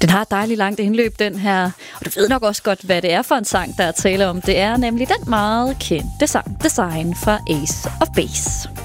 Den har et dejligt langt indløb, den her. Og du ved nok også godt, hvad det er for en sang, der er tale om. Det er nemlig den meget kendte sang Design fra Ace of Base.